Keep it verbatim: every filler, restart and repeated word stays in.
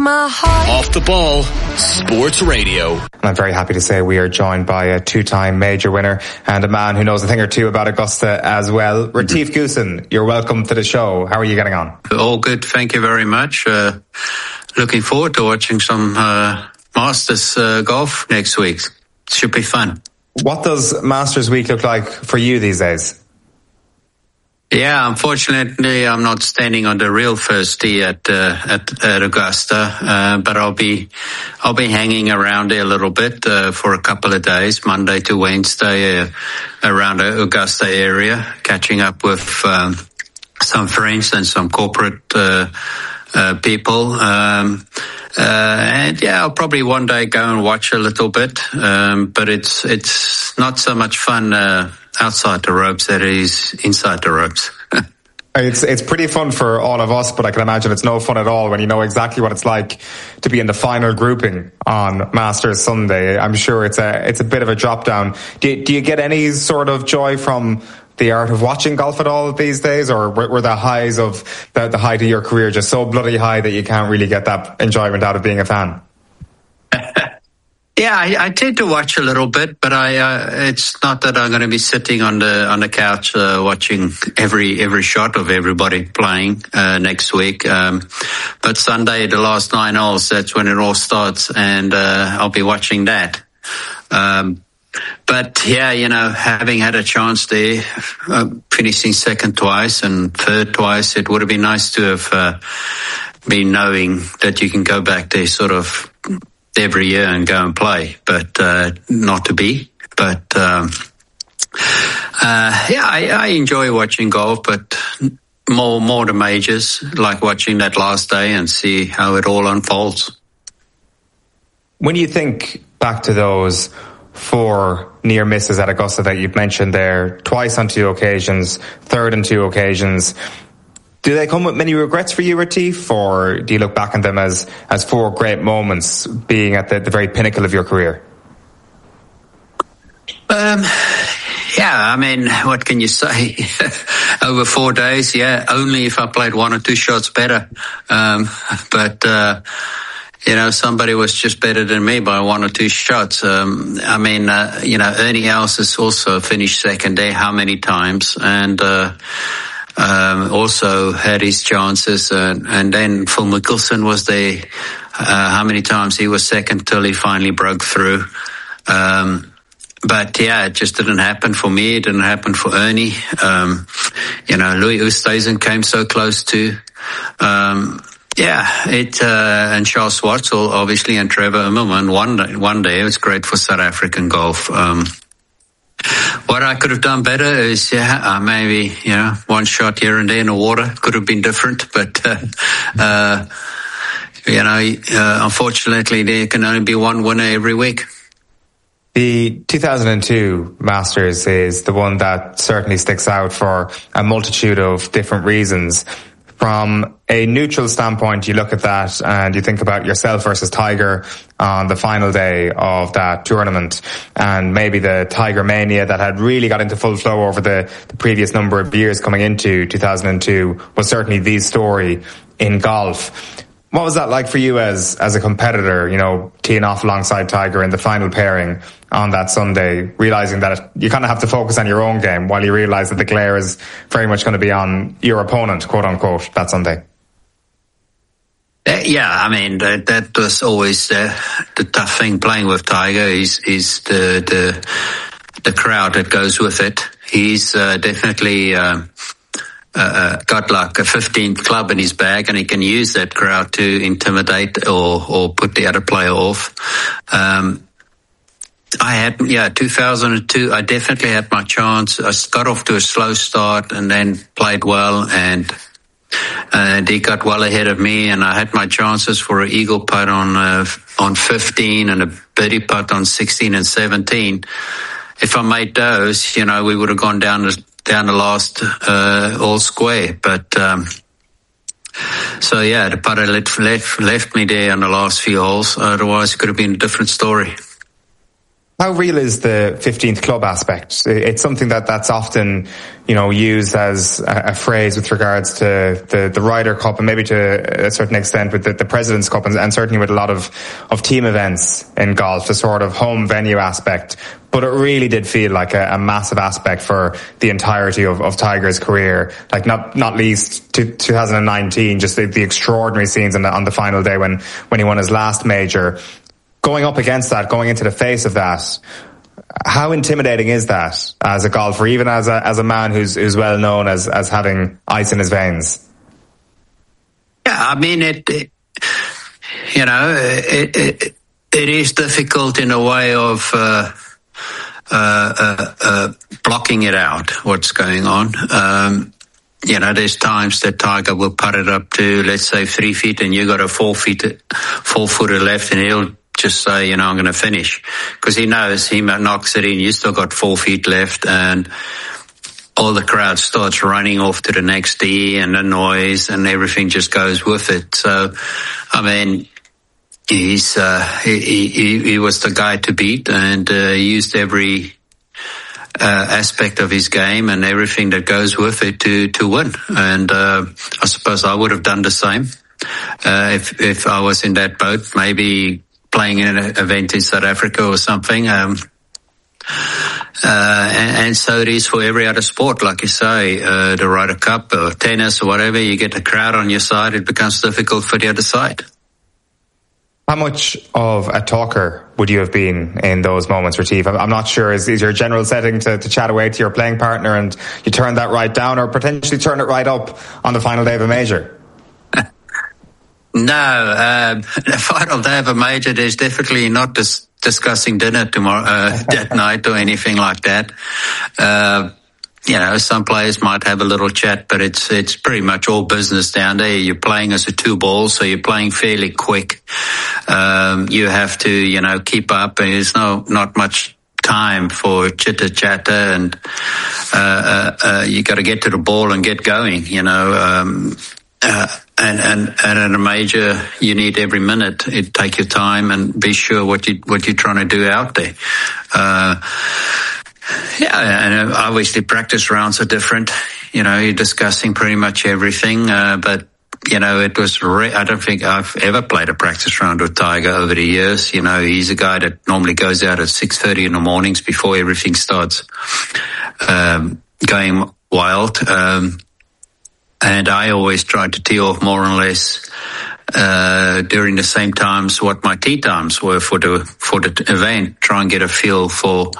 My heart. Off the Ball Sports Radio. And I'm very happy to say we are joined by a two-time major winner and a man who knows a thing or two about Augusta as well. Retief Goosen, you're welcome to the show. How are you getting on? All good, thank you very much. Uh, looking forward to watching some uh, Masters uh, golf next week. Should be fun. What does Masters Week look like for you these days? Yeah, unfortunately, I'm not standing on the real first tee at uh, at, at Augusta, uh, but I'll be I'll be hanging around there a little bit uh, for a couple of days, Monday to Wednesday, uh, around the Augusta area, catching up with um, some friends and some corporate uh, uh, people. Um, uh, and yeah, I'll probably one day go and watch a little bit, um, but it's it's not so much fun Uh, outside the ropes that is inside the ropes. It's it's pretty fun for all of us, but I can imagine it's no fun at all when you know exactly what it's like to be in the final grouping on Masters Sunday. I'm sure it's a it's a bit of a drop down. Do you, do you get any sort of joy from the art of watching golf at all these days, or were, were the highs of the, the height of your career just so bloody high that you can't really get that enjoyment out of being a fan? Yeah, I, I tend to watch a little bit, but I uh, it's not that I'm going to be sitting on the on the couch uh, watching every every shot of everybody playing uh, next week. Um, but Sunday, the last nine holes, that's when it all starts, and uh, I'll be watching that. Um, but yeah, you know, having had a chance there, uh, finishing second twice and third twice, it would have been nice to have uh, been knowing that you can go back there sort of every year and go and play, but uh, not to be. But um, uh, yeah, I, I enjoy watching golf, but more more the majors, like watching that last day and see how it all unfolds. When you think back to those four near misses at Augusta that you've mentioned there, twice on two occasions, third on two occasions, do they come with many regrets for you, Retief, or do you look back on them as, as four great moments being at the, the very pinnacle of your career? Um, yeah, I mean, what can you say? Over four days, yeah, only if I played one or two shots better. Um, but, uh, you know, somebody was just better than me by one or two shots. Um, I mean, uh, you know, Ernie Els has also finished second there how many times? And, uh, Um, also had his chances, uh, and then Phil Mickelson was there. Uh, how many times he was second till he finally broke through. Um, but yeah, it just didn't happen for me. It didn't happen for Ernie. Um, you know, Louis Oosthuizen came so close to. Um, yeah, it uh, and Charles Schwartzel, obviously, and Trevor Immelman. One day, one day, it was great for South African golf. Um, What I could have done better is, yeah, uh, maybe, you know, one shot here and there in the water could have been different. But, uh, uh, you know, uh, unfortunately, there can only be one winner every week. The two thousand two Masters is the one that certainly sticks out for a multitude of different reasons. From a neutral standpoint, you look at that and you think about yourself versus Tiger on the final day of that tournament, and maybe the Tiger mania that had really got into full flow over the, the previous number of years coming into two thousand two was certainly the story in golf. What was that like for you as as a competitor, you know, teeing off alongside Tiger in the final pairing on that Sunday, realizing that you kind of have to focus on your own game while you realize that the glare is very much going to be on your opponent, quote unquote, that Sunday? Uh, yeah, I mean, that, that was always uh, the tough thing playing with Tiger is, is the, the, the crowd that goes with it. He's uh, definitely uh, uh, got like a fifteenth club in his bag, and he can use that crowd to intimidate or, or put the other player off. Um, I had, yeah, two thousand two, I definitely had my chance. I got off to a slow start and then played well, and uh, he got well ahead of me, and I had my chances for an eagle putt on uh, on fifteen and a birdie putt on sixteen and seventeen. If I made those, you know, we would have gone down the, down the last uh, all square. But um, so, yeah, the putter left, left, left me there on the last few holes. Otherwise, it could have been a different story. How real is the fifteenth club aspect? It's something that that's often, you know, used as a, a phrase with regards to the, the Ryder Cup, and maybe to a certain extent with the, the President's Cup, and, and certainly with a lot of, of team events in golf, the sort of home venue aspect. But it really did feel like a, a massive aspect for the entirety of, of Tiger's career. Like not, not least to two thousand nineteen, just the, the extraordinary scenes on the, on the final day when, when he won his last major. Going up against that, going into the face of that, how intimidating is that as a golfer, even as a, as a man who's, who's well known as, as having ice in his veins? Yeah, I mean, it, it you know, it, it, it is difficult in a way of, uh, uh, uh, uh, blocking it out, what's going on. Um, You know, there's times that Tiger will put it up to, let's say, three feet, and you got a four feet, four footer left, and he'll just say, you know, I'm going to finish, because he knows he knocks it in. You still got four feet left, and all the crowd starts running off to the next tee, and the noise and everything just goes with it. So, I mean, he's uh, he, he he was the guy to beat, and uh, used every Uh, aspect of his game and everything that goes with it to, to win. And, uh, I suppose I would have done the same, uh, if, if I was in that boat, maybe playing in an event in South Africa or something. Um, uh, and, and so it is for every other sport, like you say, uh, the Ryder Cup or tennis or whatever. You get the crowd on your side, it becomes difficult for the other side. How much of a talker would you have been in those moments, Retief? I'm not sure. Is, is your general setting to, to chat away to your playing partner and you turn that right down, or potentially turn it right up on the final day of a major? No, um, the final day of a major, there's definitely not dis- discussing dinner tomorrow, uh, that night or anything like that. Uh, You know, some players might have a little chat, but it's it's pretty much all business down there. You're playing as a two ball, so you're playing fairly quick. Um, you have to, you know, keep up, and there's no not much time for chitter chatter, and uh, uh, uh, you got to get to the ball and get going. You know, um, uh, and and and at a major, you need every minute. It take your time and be sure what you what you're trying to do out there. Uh, Yeah, and obviously practice rounds are different. You know, you're discussing pretty much everything. Uh, but, you know, it was, re- I don't think I've ever played a practice round with Tiger over the years. You know, he's a guy that normally goes out at six thirty in the mornings before everything starts um, going wild. Um, and I always try to tee off more or less uh during the same times what my tee times were for the for the event, try and get a feel for